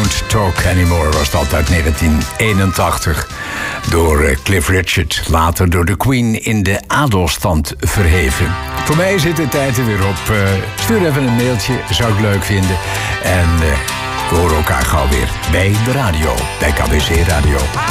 Don't Talk Anymore was dat uit 1981. Door Cliff Richard, later door de Queen in de adelstand verheven. Voor mij zit de tijd er weer op. Stuur even een mailtje, zou ik leuk vinden. En we horen elkaar gauw weer bij de radio, bij KBC Radio.